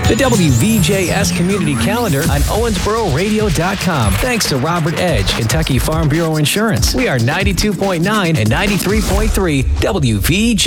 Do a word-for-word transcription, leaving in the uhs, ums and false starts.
The W V J S Community Calendar on Owensboro Radio dot com. Thanks to Robert Edge, Kentucky Farm Bureau Insurance. We are ninety-two point nine and ninety-three point three W V J.